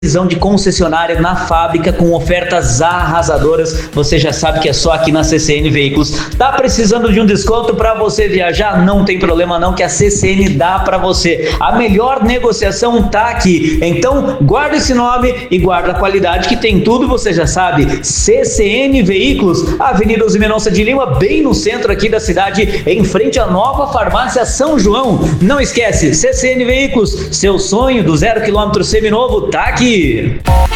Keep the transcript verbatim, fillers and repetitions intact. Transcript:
Visão de concessionária na fábrica com ofertas arrasadoras. Você já sabe que é só aqui na C C N Veículos. Tá precisando de um desconto para você viajar? Não tem problema não, que a C C N dá para você. A melhor negociação tá aqui. Então guarda esse nome e guarda a qualidade, que tem tudo, você já sabe. C C N Veículos, Avenida Osir Mendonça de Lima, bem no centro aqui da cidade, em frente à nova farmácia São João. Não esquece, C C N Veículos, seu sonho do zero quilômetro seminovo tá aqui.